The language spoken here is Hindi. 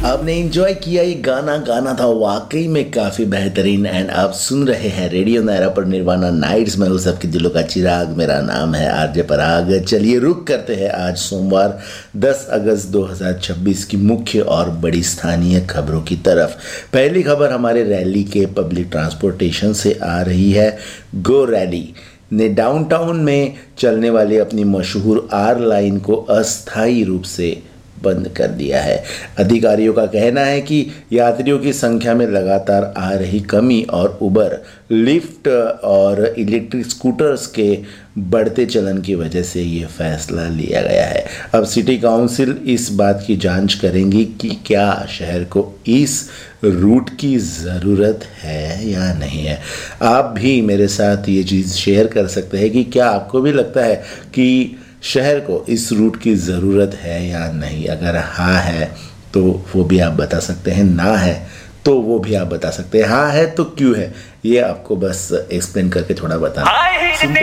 आपने एंजॉय किया ये गाना। गाना था वाकई में काफ़ी बेहतरीन। एंड आप सुन रहे हैं रेडियो नायरा पर निर्वाणा नाइट्स में। उस सबके दिलों का चिराग, मेरा नाम है आरजे पराग। चलिए रुक करते हैं आज सोमवार 10 अगस्त 2026 की मुख्य और बड़ी स्थानीय खबरों की तरफ। पहली खबर हमारे रैली के पब्लिक ट्रांसपोर्टेशन से आ रही है। गो रैली ने डाउनटाउन में चलने वाली अपनी मशहूर आर लाइन को अस्थायी रूप से बंद कर दिया है। अधिकारियों का कहना है कि यात्रियों की संख्या में लगातार आ रही कमी और उबर, लिफ्ट और इलेक्ट्रिक स्कूटर्स के बढ़ते चलन की वजह से ये फैसला लिया गया है। अब सिटी काउंसिल इस बात की जांच करेंगी कि क्या शहर को इस रूट की ज़रूरत है या नहीं है। आप भी मेरे साथ ये चीज़ शेयर कर सकते हैं कि क्या आपको भी लगता है कि शहर को इस रूट की ज़रूरत है या नहीं। अगर हाँ है तो वो भी आप बता सकते हैं, ना है तो वो भी आप बता सकते हैं। हाँ है तो क्यों है, ये आपको बस एक्सप्लेन करके थोड़ा बता सुनते